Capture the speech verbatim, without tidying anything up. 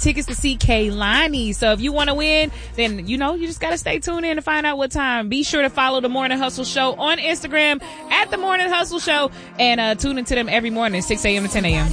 tickets to see Kehlani. So if you want to win, then, you know, you just got to stay tuned in to find out what time. Be sure to follow The Morning Hustle Show on Instagram at The Morning Hustle Show, and uh, tune into them every morning, six a.m. to ten a.m.